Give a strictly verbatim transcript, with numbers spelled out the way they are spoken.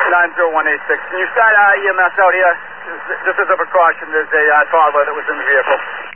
nine zero one eight six. Can you start uh, E M S out here? Just as a precaution, there's a uh, toddler that was in the vehicle.